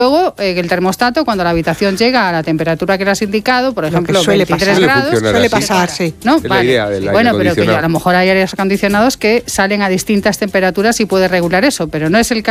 Luego, el termostato, cuando la habitación llega a la temperatura que le has indicado, por ejemplo, suele 23 pasar. grados... Suele pasar, sí. ¿No? Es la idea del aire Bueno, pero que acondicionado. a lo mejor hay aires acondicionados que salen a distintas temperaturas y puede regular eso, pero no es el caso.